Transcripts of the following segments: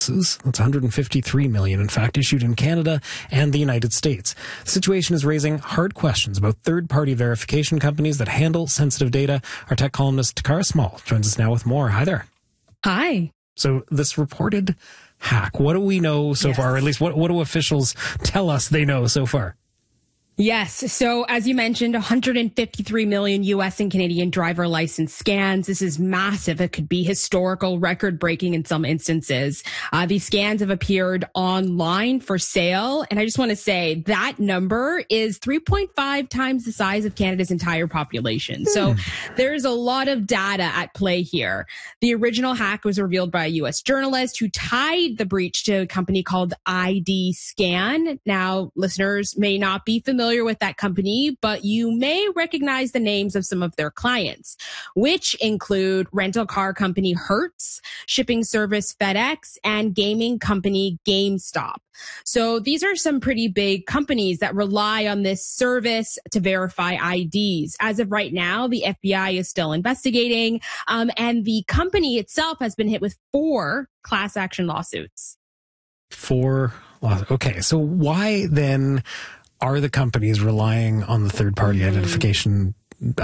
That's 153 million, in fact, issued in Canada and the United States. The situation is raising hard questions about third-party verification companies that handle sensitive data. Our tech columnist Takara Small joins us now with more. Hi there. Hi. So this reported hack, what do we know so far? Or at least what do officials tell us they know so far? Yes. So as you mentioned, 153 million U.S. and Canadian driver license scans. This is massive. It could be historical, record-breaking in some instances. These scans have appeared online for sale. And I just want to say that number is 3.5 times the size of Canada's entire population. So there's a lot of data at play here. The original hack was revealed by a U.S. journalist who tied the breach to a company called ID Scan. Now, listeners may not be familiar with that company, but you may recognize the names of some of their clients, which include rental car company Hertz, shipping service FedEx, and gaming company GameStop. So these are some pretty big companies that rely on this service to verify IDs. As of right now, the FBI is still investigating, and the company itself has been hit with 4 class action lawsuits. 4 lawsuits. Okay, so why then are the companies relying on the third-party identity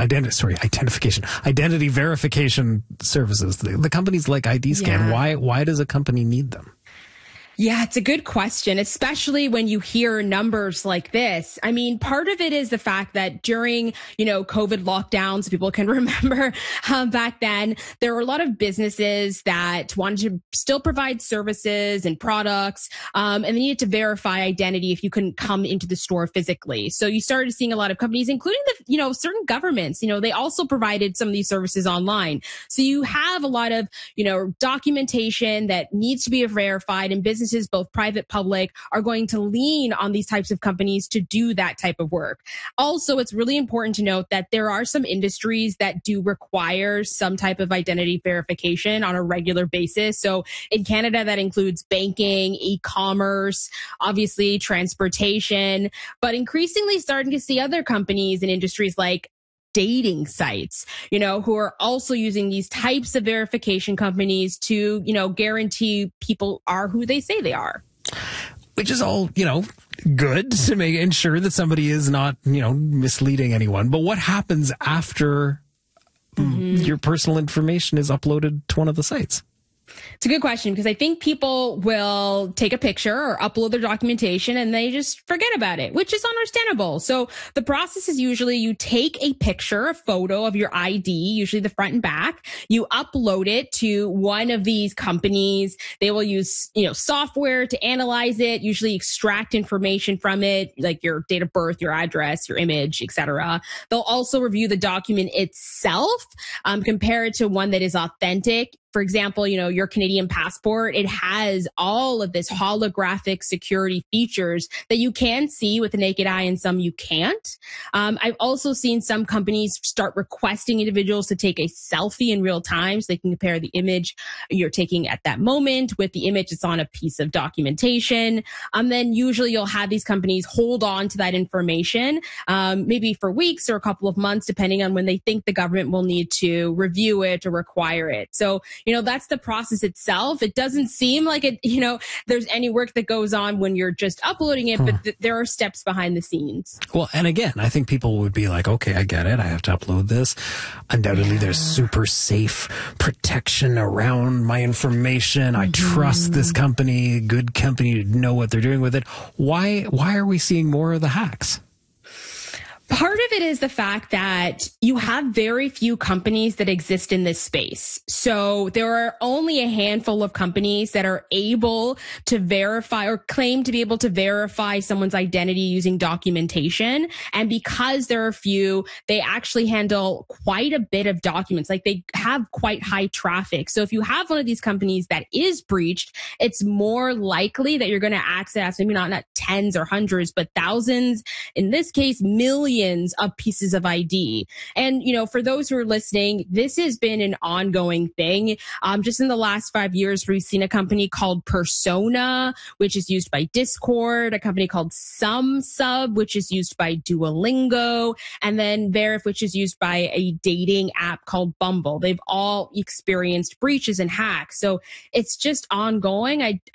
verification services? The companies like ID Scan, why does a company need them? Yeah, it's a good question, especially when you hear numbers like this. I mean, part of it is the fact that during, COVID lockdowns, people can remember back then, there were a lot of businesses that wanted to still provide services and products, and they needed to verify identity if you couldn't come into the store physically. So you started seeing a lot of companies, including certain governments, they also provided some of these services online. So you have a lot of, documentation that needs to be verified, and businesses, both private, public, are going to lean on these types of companies to do that type of work. Also, it's really important to note that there are some industries that do require some type of identity verification on a regular basis. So in Canada, that includes banking, e-commerce, obviously transportation, but increasingly starting to see other companies and industries like dating sites, who are also using these types of verification companies to, guarantee people are who they say they are. Which is all, good to ensure that somebody is not, misleading anyone. But what happens after your personal information is uploaded to one of the sites? It's a good question, because I think people will take a picture or upload their documentation and they just forget about it, which is understandable. So the process is usually you take a picture, a photo of your ID, usually the front and back. You upload it to one of these companies. They will use, software to analyze it, usually extract information from it, like your date of birth, your address, your image, etc. They'll also review the document itself, compare it to one that is authentic. For example, your Canadian passport, it has all of this holographic security features that you can see with the naked eye and some you can't. I've also seen some companies start requesting individuals to take a selfie in real time so they can compare the image you're taking at that moment with the image that's on a piece of documentation. Then usually you'll have these companies hold on to that information, maybe for weeks or a couple of months, depending on when they think the government will need to review it or require it. So, that's the process itself. It doesn't seem like it, there's any work that goes on when you're just uploading it, but there are steps behind the scenes. Well, and again, I think people would be like, okay, I get it. I have to upload this. Undoubtedly, there's super safe protection around my information. I trust this company, good company, to know what they're doing with it. Why are we seeing more of the hacks? Part of it is the fact that you have very few companies that exist in this space. So there are only a handful of companies that are able to verify or claim to be able to verify someone's identity using documentation. And because there are few, they actually handle quite a bit of documents. Like, they have quite high traffic. So if you have one of these companies that is breached, it's more likely that you're going to access, maybe not tens or hundreds, but thousands, in this case, millions of pieces of ID. And, for those who are listening, this has been an ongoing thing. Just in the last 5 years, we've seen a company called Persona, which is used by Discord, a company called SumSub, which is used by Duolingo, and then Verif, which is used by a dating app called Bumble. They've all experienced breaches and hacks. So it's just ongoing. I